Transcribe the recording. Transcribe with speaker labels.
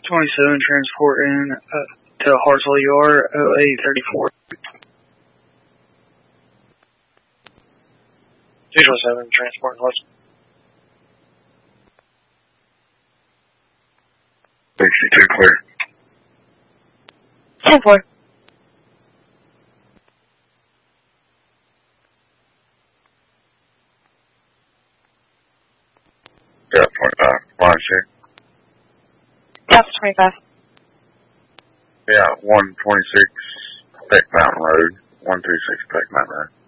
Speaker 1: 27 transporting to Hartsville UR 0834. 227 transporting Hartsville.
Speaker 2: 62 clear.
Speaker 3: 10-4.
Speaker 2: Yeah, 25. Line check.
Speaker 3: Delta 25.
Speaker 2: Yeah, 126 Peck Mountain Road. 126 Peck Mountain Road.